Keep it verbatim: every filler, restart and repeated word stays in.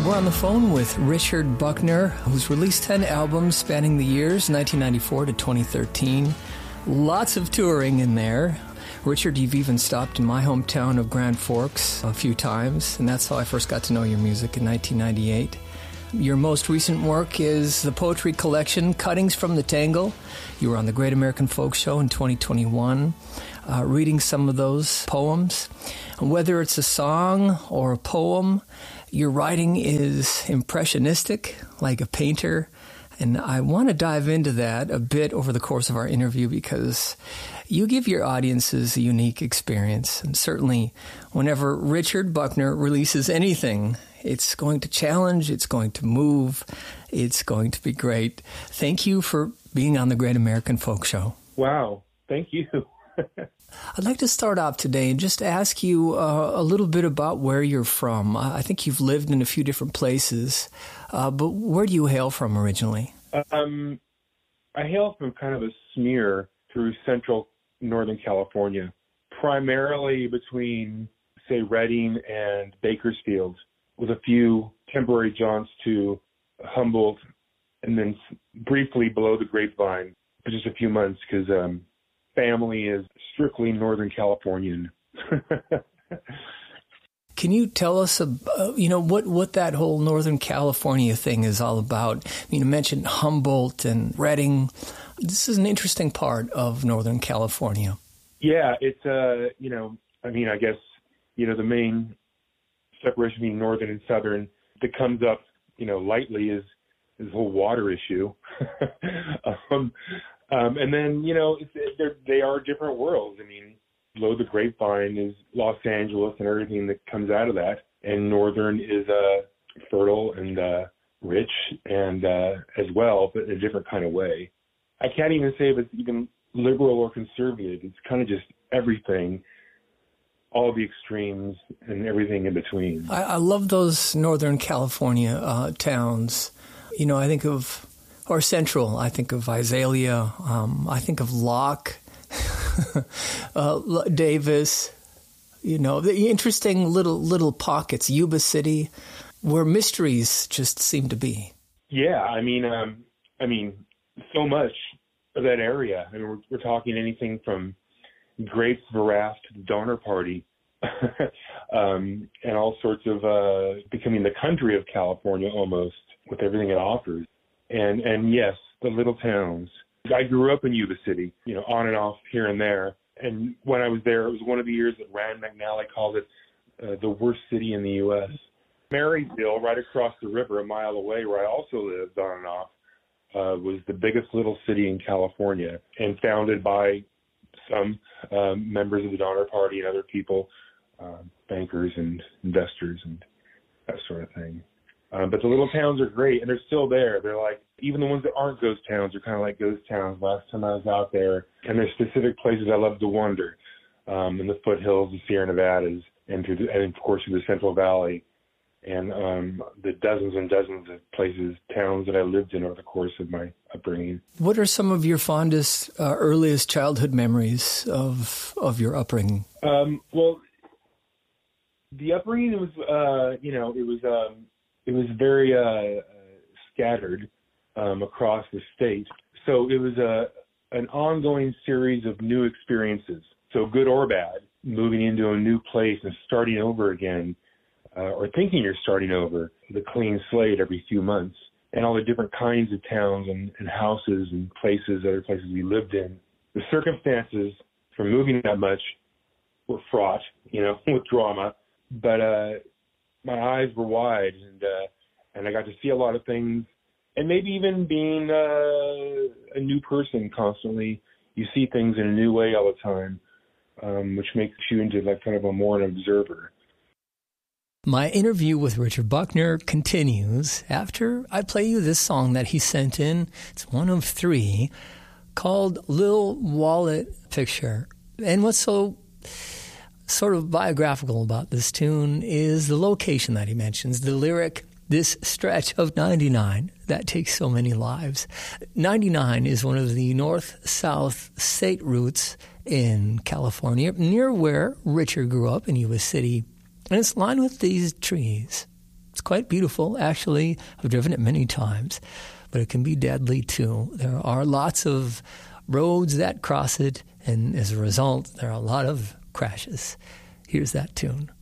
We're on the phone with Richard Buckner, who's released ten albums spanning the years nineteen ninety-four to twenty thirteen. Lots of touring in there. Richard, you've even stopped in my hometown of Grand Forks a few times, and that's how I first got to know your music in nineteen ninety-eight. Your most recent work is the poetry collection, Cuttings from the Tangle. You were on the Great American Folk Show in twenty twenty-one, uh, reading some of those poems. Whether it's a song or a poem, your writing is impressionistic, like a painter, and I want to dive into that a bit over the course of our interview because you give your audiences a unique experience, and certainly whenever Richard Buckner releases anything, it's going to challenge, it's going to move, it's going to be great. Thank you for being on the Great American Folk Show. Wow, thank you. I'd like to start off today and just ask you uh, a little bit about where you're from. I think you've lived in a few different places, uh, but where do you hail from originally? Um, I hail from kind of a smear through central Northern California, primarily between, say, Redding and Bakersfield, with a few temporary jaunts to Humboldt, and then briefly below the Grapevine for just a few months because um, family is strictly Northern Californian. Can you tell us, uh, you know, what, what that whole Northern California thing is all about? I mean, you mentioned Humboldt and Redding. This is an interesting part of Northern California. Yeah, it's, uh, you know, I mean, I guess, you know, the main separation between Northern and Southern that comes up, you know, lightly is, is the whole water issue. um, um, and then, you know, it's, they're, they are different worlds. I mean, below the Grapevine is Los Angeles and everything that comes out of that. And Northern is uh, fertile and uh, rich and uh, as well, but in a different kind of way. I can't even say if it's even liberal or conservative. It's kind of just everything, all the extremes and everything in between. I, I love those Northern California uh, towns. You know, I think of, or Central, I think of Visalia, um, I think of Locke, uh, Davis, you know, the interesting little little pockets, Yuba City, where mysteries just seem to be. Yeah, I mean, um, I mean, so much of that area. I mean, we're, we're talking anything from Grapes of Wrath to the Donner Party, um, and all sorts of uh, becoming the country of California almost with everything it offers. And and yes, the little towns. I grew up in Yuba City, you know, on and off here and there. And when I was there, it was one of the years that Rand McNally called it uh, the worst city in the U S Marysville, right across the river, a mile away, where I also lived on and off, uh, was the biggest little city in California, and founded by some um, members of the Donner Party and other people, uh, bankers and investors and that sort of thing. Um, but the little towns are great, and they're still there. They're like, even the ones that aren't ghost towns are kind of like ghost towns. Last time I was out there, and there's specific places I love to wander, um, in the foothills of Sierra Nevadas, and, through the, and of course through the Central Valley, and um, the dozens and dozens of places, towns that I lived in over the course of my upbringing. What are some of your fondest, uh, earliest childhood memories of of your upbringing? Um, well, the upbringing was, uh, you know, it was. Um, It was very uh, scattered um, across the state. So it was a, an ongoing series of new experiences, so good or bad, moving into a new place and starting over again, uh, or thinking you're starting over, the clean slate every few months, and all the different kinds of towns and, and houses and places, other places we lived in. The circumstances for moving that much were fraught, you know, with drama, but uh, my eyes were wide, and uh, and I got to see a lot of things, and maybe even being uh, a new person constantly, you see things in a new way all the time, um, which makes you into like kind of a more an observer. My interview with Richard Buckner continues after I play you this song that he sent in. It's one of three, called Lil Wallet Picture. And what's so sort of biographical about this tune is the location that he mentions, the lyric, this stretch of ninety-nine that takes so many lives. ninety-nine is one of the north-south state routes in California, near where Richard grew up in Yuba City, and it's lined with these trees. It's quite beautiful, actually. I've driven it many times, but it can be deadly too. There are lots of roads that cross it, and as a result, there are a lot of crashes. Here's that tune.